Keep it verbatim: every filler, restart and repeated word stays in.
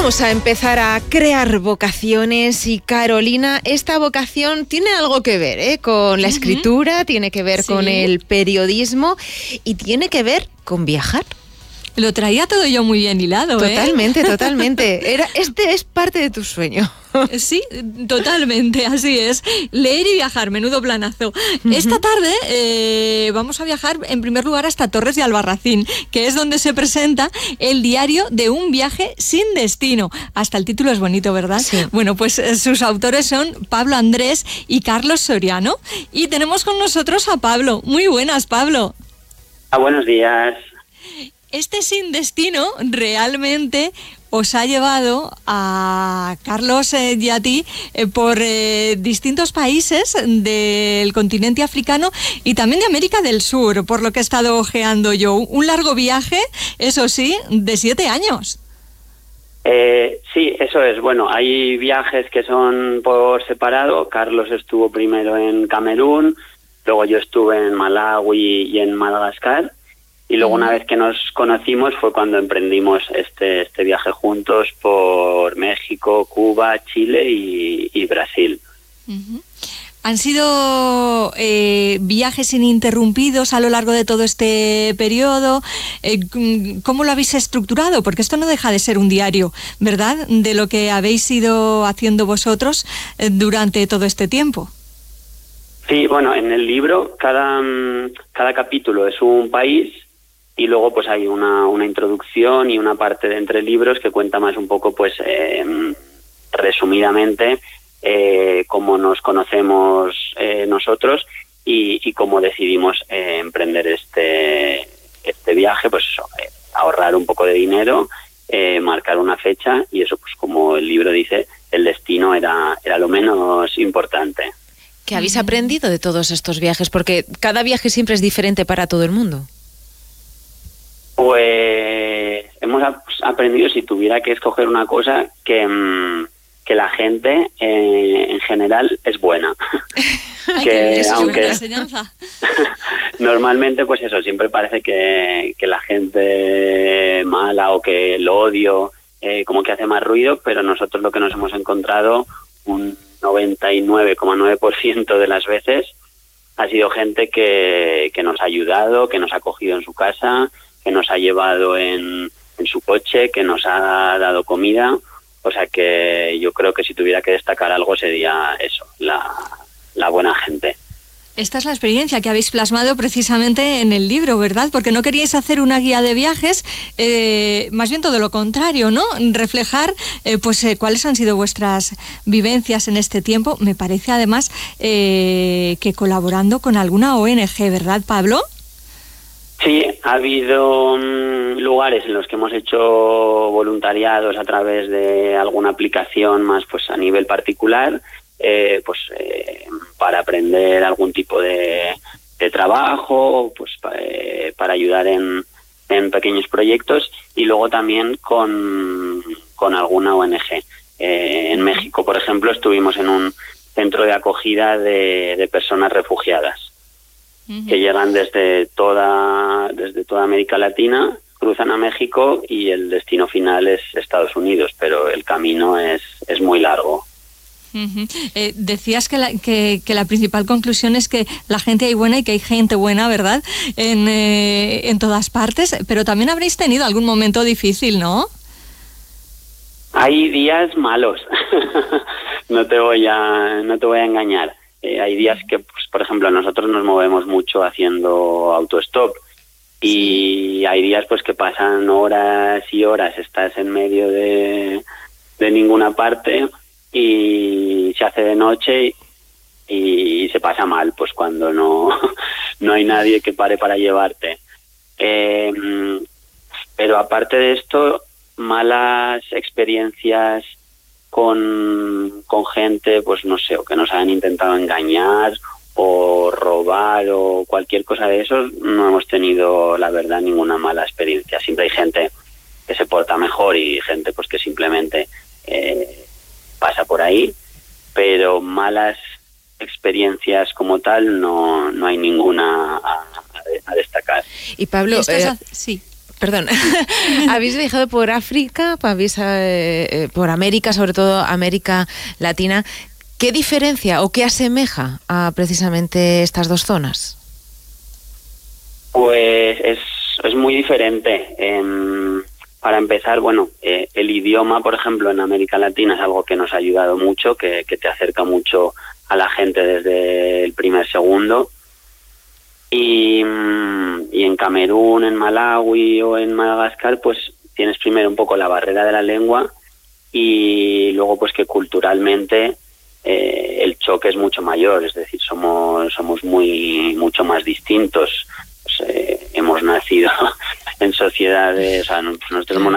Vamos a empezar a crear vocaciones y Carolina, esta vocación tiene algo que ver ¿eh? con la escritura, uh-huh. tiene que ver sí. con el periodismo y tiene que ver con viajar. Lo traía todo yo muy bien hilado, Totalmente, ¿eh? totalmente. Era, este es parte de tu sueño. Sí, totalmente, así es. Leer y viajar, menudo planazo. Uh-huh. Esta tarde eh, vamos a viajar en primer lugar hasta Torres de Albarracín, que es donde se presenta el diario de un viaje sin destino. Hasta el título es bonito, ¿verdad? Sí. Bueno, pues eh, sus autores son Pablo Andrés y Carlos Soriano. Y tenemos con nosotros a Pablo. Muy buenas, Pablo. Ah, buenos días. Este sin destino realmente os ha llevado a Carlos eh, y a ti eh, por eh, distintos países del continente africano y también de América del Sur, por lo que he estado ojeando yo. Un largo viaje, eso sí, de siete años. Eh, sí, eso es. Bueno, hay viajes que son por separado. Carlos estuvo primero en Camerún, luego yo estuve en Malawi y en Madagascar. Y luego una vez que nos conocimos fue cuando emprendimos este este viaje juntos por México, Cuba, Chile y, y Brasil. Uh-huh. ¿Han sido eh, viajes ininterrumpidos a lo largo de todo este periodo? Eh, ¿Cómo lo habéis estructurado? Porque esto no deja de ser un diario, ¿verdad? De lo que habéis ido haciendo vosotros eh, durante todo este tiempo. Sí, bueno, en el libro cada, cada capítulo es un país. Y luego pues hay una, una introducción y una parte de entre libros que cuenta más un poco, pues eh, resumidamente, eh, cómo nos conocemos eh, nosotros y, y cómo decidimos eh, emprender este este viaje, pues eso, eh, ahorrar un poco de dinero, eh, marcar una fecha y eso, pues como el libro dice, el destino era, era lo menos importante. ¿Qué habéis aprendido de todos estos viajes? Porque cada viaje siempre es diferente para todo el mundo. Pues hemos aprendido, si tuviera que escoger una cosa, que, que la gente eh, en general es buena. Ay, que es aunque buena enseñanza. Normalmente pues eso, siempre parece que, que la gente mala o que el odio eh, como que hace más ruido, pero nosotros lo que nos hemos encontrado un noventa y nueve coma nueve por ciento de las veces ha sido gente que, que nos ha ayudado, que nos ha acogido en su casa, que nos ha llevado en, en su coche, que nos ha dado comida. O sea que yo creo que si tuviera que destacar algo sería eso, la, la buena gente. Esta es la experiencia que habéis plasmado precisamente en el libro, ¿verdad? Porque no queríais hacer una guía de viajes, eh, más bien todo lo contrario, ¿no? Reflejar eh, pues eh, cuáles han sido vuestras vivencias en este tiempo. Me parece además eh, que colaborando con alguna O N Ge, ¿verdad, Pablo? Sí, ha habido um, lugares en los que hemos hecho voluntariados a través de alguna aplicación más pues a nivel particular, eh, pues eh, para aprender algún tipo de, de trabajo, pues pa, eh, para ayudar en, en pequeños proyectos y luego también con, con alguna O N Ge. Eh, en México, por ejemplo, estuvimos en un centro de acogida de, de personas refugiadas que llegan desde toda desde toda América Latina, cruzan a México y el destino final es Estados Unidos, pero el camino es es muy largo. Uh-huh. Eh, decías que la, que, que la principal conclusión es que la gente hay buena y que hay gente buena, ¿verdad? En, eh, en todas partes, pero también habréis tenido algún momento difícil, ¿no? Hay días malos, no te voy a no te voy a engañar. Eh, hay días que, pues, por ejemplo, nosotros nos movemos mucho haciendo autostop y hay días pues que pasan horas y horas, estás en medio de, de ninguna parte y se hace de noche y, y se pasa mal, pues cuando no, no hay nadie que pare para llevarte. Eh, pero aparte de esto, malas experiencias con, con gente, pues no sé, o que nos han intentado engañar o robar o cualquier cosa de eso, no hemos tenido, la verdad, ninguna mala experiencia. Siempre hay gente que se porta mejor y gente pues que simplemente eh, pasa por ahí, pero malas experiencias como tal no, no hay ninguna a, a destacar. Y Pablo, y eh, hace... sí. Perdón, habéis viajado por África, habéis, eh, por América, sobre todo América Latina. ¿Qué diferencia o qué asemeja a precisamente estas dos zonas? Pues es, es muy diferente. Eh, para empezar, bueno, eh, el idioma, por ejemplo, en América Latina es algo que nos ha ayudado mucho, que, que te acerca mucho a la gente desde el primer segundo. Y, y en Camerún, en Malawi o en Madagascar, pues tienes primero un poco la barrera de la lengua y luego pues que culturalmente eh, el choque es mucho mayor, es decir, somos somos muy mucho más distintos. Pues, eh, hemos nacido en sociedades, o sea, nosotros hemos